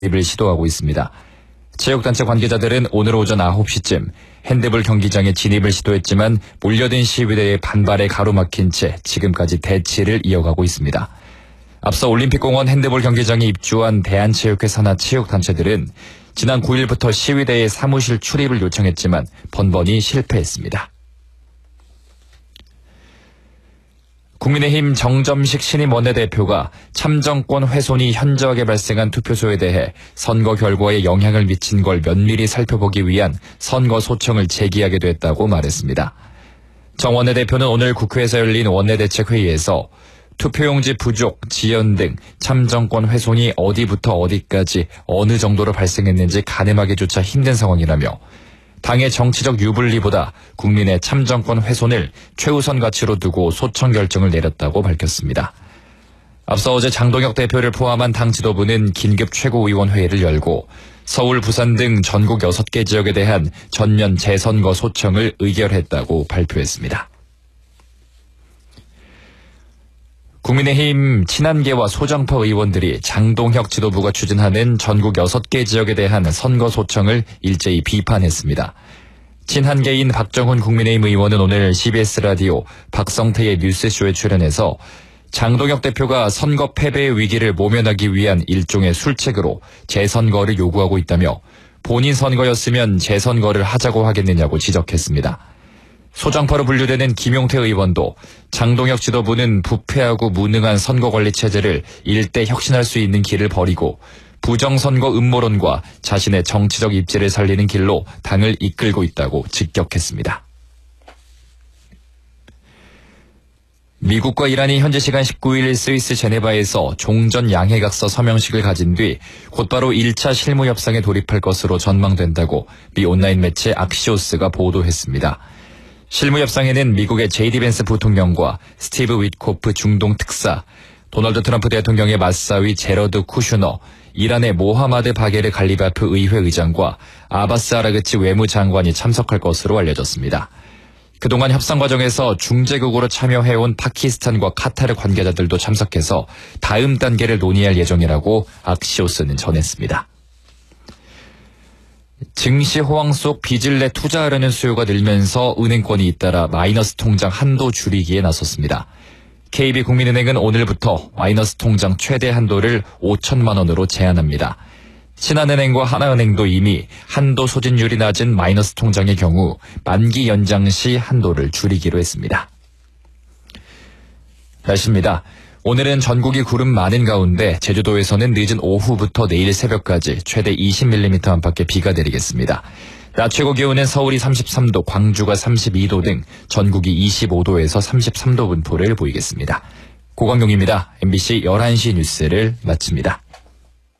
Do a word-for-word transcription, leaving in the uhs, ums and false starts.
입을 시도하고 있습니다. 체육단체 관계자들은 오늘 오전 아홉 시쯤 핸드볼 경기장에 진입을 시도했지만 몰려든 시위대의 반발에 가로막힌 채 지금까지 대치를 이어가고 있습니다. 앞서 올림픽공원 핸드볼 경기장에 입주한 대한체육회 산하 체육단체들은 지난 구 일부터 시위대의 사무실 출입을 요청했지만 번번이 실패했습니다. 국민의힘 정점식 신임 원내대표가 참정권 훼손이 현저하게 발생한 투표소에 대해 선거 결과에 영향을 미친 걸 면밀히 살펴보기 위한 선거 소청을 제기하게 됐다고 말했습니다. 정 원내대표는 오늘 국회에서 열린 원내대책회의에서 투표용지 부족, 지연 등 참정권 훼손이 어디부터 어디까지 어느 정도로 발생했는지 가늠하기조차 힘든 상황이라며 당의 정치적 유불리보다 국민의 참정권 훼손을 최우선 가치로 두고 소청 결정을 내렸다고 밝혔습니다. 앞서 어제 장동혁 대표를 포함한 당 지도부는 긴급 최고위원회의를 열고 서울, 부산 등 전국 여섯 개 지역에 대한 전면 재선거 소청을 의결했다고 발표했습니다. 국민의힘 친한계와 소정파 의원들이 장동혁 지도부가 추진하는 전국 여섯 개 지역에 대한 선거 소청을 일제히 비판했습니다. 친한계인 박정훈 국민의힘 의원은 오늘 씨비에스 라디오 박성태의 뉴스쇼에 출연해서 장동혁 대표가 선거 패배의 위기를 모면하기 위한 일종의 술책으로 재선거를 요구하고 있다며 본인 선거였으면 재선거를 하자고 하겠느냐고 지적했습니다. 소정파로 분류되는 김용태 의원도 장동혁 지도부는 부패하고 무능한 선거관리 체제를 일대 혁신할 수 있는 길을 버리고 부정선거 음모론과 자신의 정치적 입지를 살리는 길로 당을 이끌고 있다고 직격했습니다. 미국과 이란이 현지 시간 십구 일 스위스 제네바에서 종전 양해각서 서명식을 가진 뒤 곧바로 일 차 실무 협상에 돌입할 것으로 전망된다고 미 온라인 매체 악시오스가 보도했습니다. 실무 협상에는 미국의 제이디 벤스 부통령과 스티브 위트코프 중동 특사, 도널드 트럼프 대통령의 맞사위 제러드 쿠슈너, 이란의 모하마드 바게르 갈리바프 의회 의장과 아바스 아라그치 외무장관이 참석할 것으로 알려졌습니다. 그동안 협상 과정에서 중재국으로 참여해온 파키스탄과 카타르 관계자들도 참석해서 다음 단계를 논의할 예정이라고 악시오스는 전했습니다. 증시 호황 속 빚을 내 투자하려는 수요가 늘면서 은행권이 잇따라 마이너스 통장 한도 줄이기에 나섰습니다. 케이비국민은행은 오늘부터 마이너스 통장 최대 한도를 오천만 원으로 제한합니다. 신한은행과 하나은행도 이미 한도 소진율이 낮은 마이너스 통장의 경우 만기 연장 시 한도를 줄이기로 했습니다. 날씨입니다. 오늘은 전국이 구름 많은 가운데 제주도에서는 늦은 오후부터 내일 새벽까지 최대 이십 밀리미터 안팎의 비가 내리겠습니다. 낮 최고 기온은 서울이 삼십삼 도, 광주가 삼십이 도 등 전국이 이십오 도에서 삼십삼 도 분포를 보이겠습니다. 고광용입니다. 엠비씨 열한 시 뉴스를 마칩니다.